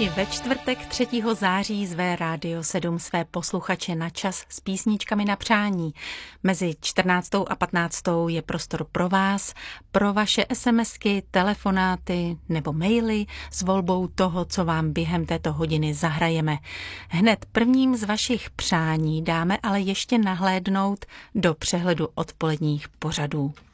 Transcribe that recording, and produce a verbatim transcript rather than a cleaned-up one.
I ve čtvrtek třetího září zve Rádio sedm své posluchače na čas s písničkami na přání. Mezi čtrnáctou a patnáctou je prostor pro vás, pro vaše SMSky, telefonáty nebo maily s volbou toho, co vám během této hodiny zahrajeme. Hned prvním z vašich přání dáme ale ještě nahlédnout do přehledu odpoledních pořadů.